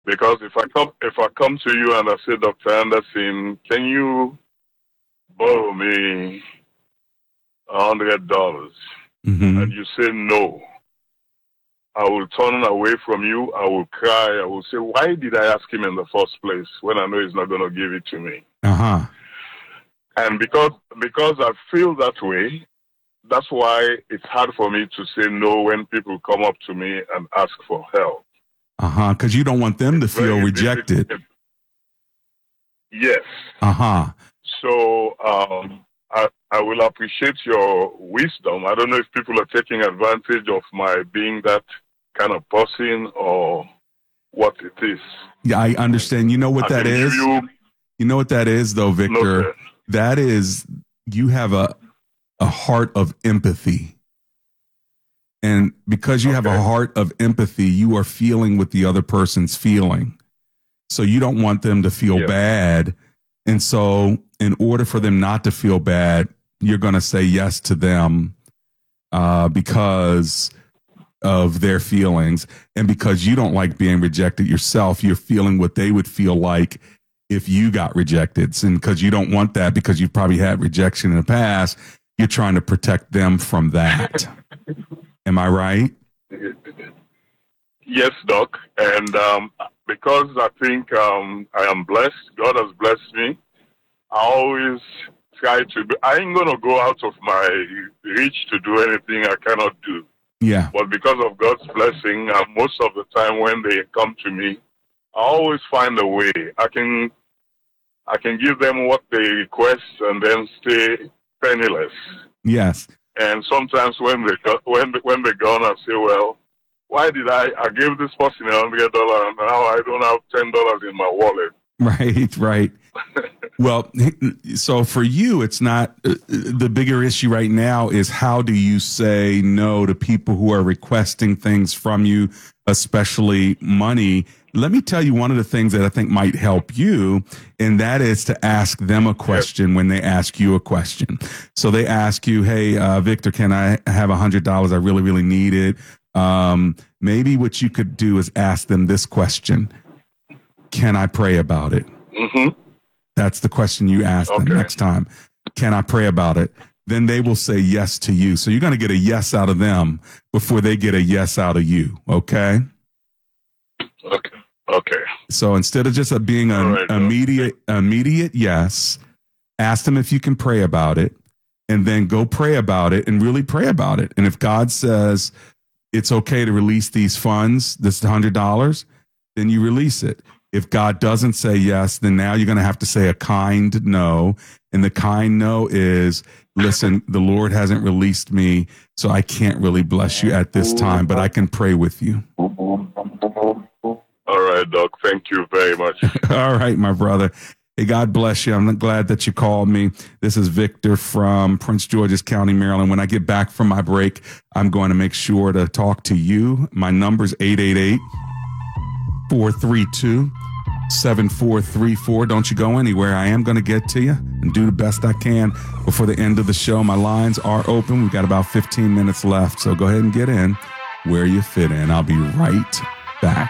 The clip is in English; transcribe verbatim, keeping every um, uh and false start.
Because if I come if I come to you and I say, Doctor Anderson, can you borrow me a hundred dollars, Mm-hmm. and you say no, I will turn away from you. I will cry. I will say, why did I ask him in the first place when I know he's not going to give it to me? Uh huh. And because because I feel that way, that's why it's hard for me to say no when people come up to me and ask for help. Uh huh. Because you don't want them to It's feel very rejected. difficult. Yes. Uh huh. So um, I, I will appreciate your wisdom. I don't know if people are taking advantage of my being that kind of person or what it is. Yeah, I understand. You know what I that can give is? you, You know what that is, though, Victor? no, sir. That is, you have a a heart of empathy. And because you have Okay. a heart of empathy, you are feeling what the other person's feeling. So you don't want them to feel Yeah. bad. And so in order for them not to feel bad, you're going to say yes to them uh, because of their feelings. And because you don't like being rejected yourself, you're feeling what they would feel like if you got rejected. And because you don't want that, because you've probably had rejection in the past, you're trying to protect them from that. Am I right? Yes, Doc. And um, because I think um, I am blessed, God has blessed me, I always try to be, I ain't going to go out of my reach to do anything I cannot do. Yeah. But because of God's blessing, uh, most of the time when they come to me, I always find a way. I can I can give them what they request and then stay penniless. Yes. And sometimes when they go, when when they gone, I say, well, why did I I gave this person a hundred dollars and now I don't have ten dollars in my wallet? Right, right. Well, so for you, it's not uh, the bigger issue right now is how do you say no to people who are requesting things from you, especially money. Let me tell you one of the things that I think might help you, and that is to ask them a question yes. when they ask you a question. So they ask you, hey, uh, Victor, can I have a hundred dollars? I really, really need it. Um, maybe what you could do is ask them this question. Can I pray about it? Mm-hmm. That's the question you ask okay. them next time. Can I pray about it? Then they will say yes to you. So you're going to get a yes out of them before they get a yes out of you. Okay? Okay. Okay. So instead of just a being an right, immediate, okay. immediate yes, ask them if you can pray about it, and then go pray about it and really pray about it. And if God says it's okay to release these funds, this one hundred dollars, then you release it. If God doesn't say yes, then now you're going to have to say a kind no. And the kind no is, listen, the Lord hasn't released me, so I can't really bless you at this time, but I can pray with you. All right, Doc. Thank you very much. All right, my brother. Hey, God bless you. I'm glad that you called me. This is Victor from Prince George's County, Maryland. When I get back from my break, I'm going to make sure to talk to you. My number's eight eight eight, four three two, seven four three four. Don't you go anywhere. I am going to get to you and do the best I can before the end of the show. My lines are open. We've got about fifteen minutes left, so go ahead and get in where you fit in. I'll be right back.